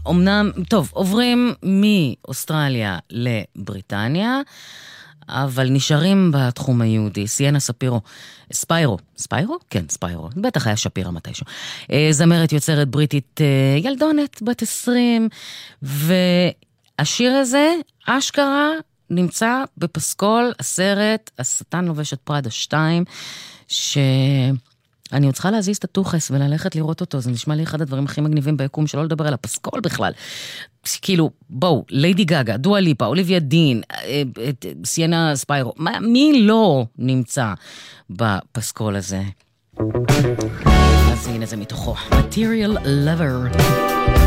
אמנם, טוב, עוברים מאוסטרליה לבריטניה, אבל נשארים בתחום היהודי. סיינה ספיירו, כן, ספיירו, בטח היה שפירה מתישהו. זמרת יוצרת בריטית, ילדונת, בת 20, והשיר הזה, אשכרה, נמצא בפסקול הסרט השטן לובש את פראדה 2, שאני עוד צריכה להזיז את התוכס וללכת לראות אותו, זה נשמע לי אחד הדברים הכי מגניבים ביקום, שלא לדבר על הפסקול בכלל. כאילו, בואו, ליידי גגה, דואה ליפה, אוליביה דין, סיינה ספיירו, מי לא נמצא בפסקול הזה? אז הנה זה מתוכו, Material Lover.